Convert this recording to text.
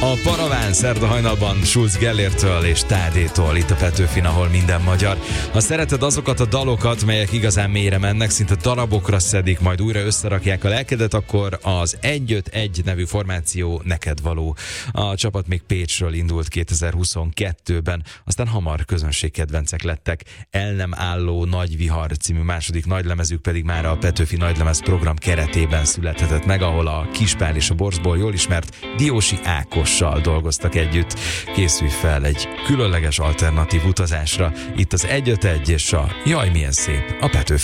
A Paraván szerda hajnalban Schulz Gellértől és Tádétól, itt a Petőfin, ahol minden magyar. Ha szereted azokat a dalokat, melyek igazán mélyre mennek, szinte darabokra szedik, majd újra összerakják a lelkedet, akkor az 151 nevű formáció neked való. A csapat még Pécsről indult 2022-ben, aztán hamar közönségkedvencek lettek. El nem álló Nagy Vihar című második nagylemezük pedig már a Petőfi Nagylemez program keretében születhetett meg, ahol a Kispál és a Borzból jól ismert Diósi Ákossal dolgoztak együtt. Készülj fel egy különleges alternatív utazásra. Itt az 151 és a Jaj, milyen szép a Petőfi